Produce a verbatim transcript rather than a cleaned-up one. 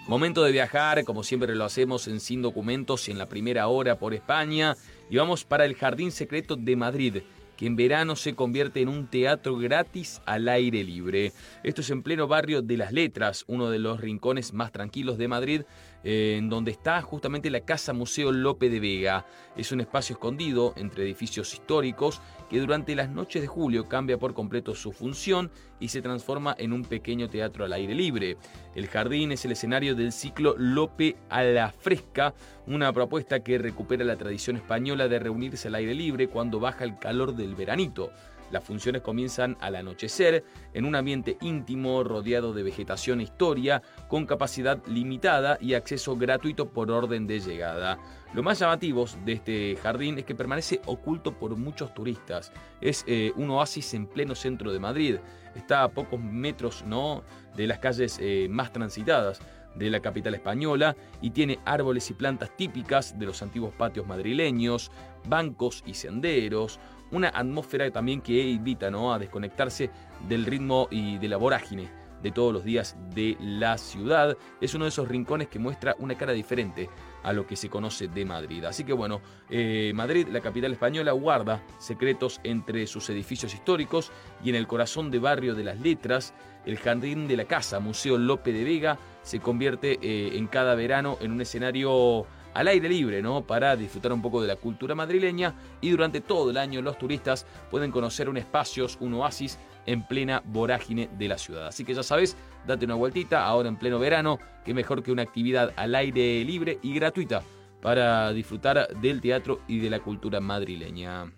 Momento de viajar, como siempre lo hacemos en Sin Documentos y en la primera hora por España. Y vamos para el Jardín Secreto de Madrid, que en verano se convierte en un teatro gratis al aire libre. Esto es en pleno barrio de Las Letras, uno de los rincones más tranquilos de Madrid, eh, en donde está justamente la Casa Museo Lope de Vega. Es un espacio escondido entre edificios históricos que durante las noches de julio cambia por completo su función y se transforma en un pequeño teatro al aire libre. El jardín es el escenario del ciclo Lope a la Fresca, una propuesta que recupera la tradición española de reunirse al aire libre cuando baja el calor del veranito. Las funciones comienzan al anochecer, en un ambiente íntimo, rodeado de vegetación e historia, con capacidad limitada y acceso gratuito por orden de llegada. Lo más llamativo de este jardín es que permanece oculto por muchos turistas. Es eh, un oasis en pleno centro de Madrid. Está a pocos metros, ¿no?, de las calles eh, más transitadas de la capital española y tiene árboles y plantas típicas de los antiguos patios madrileños, bancos y senderos, una atmósfera también que invita, ¿no?, a desconectarse del ritmo y de la vorágine de todos los días de la ciudad. Es uno de esos rincones que muestra una cara diferente a lo que se conoce de Madrid. Así que bueno, eh, Madrid, la capital española, guarda secretos entre sus edificios históricos y en el corazón de barrio de Las Letras, el Jardín de la Casa Museo Lope de Vega se convierte eh, en cada verano en un escenario al aire libre, ¿no?, para disfrutar un poco de la cultura madrileña, y durante todo el año los turistas pueden conocer un espacio, un oasis en plena vorágine de la ciudad. Así que ya sabes, date una vueltita ahora en pleno verano, que mejor que una actividad al aire libre y gratuita para disfrutar del teatro y de la cultura madrileña.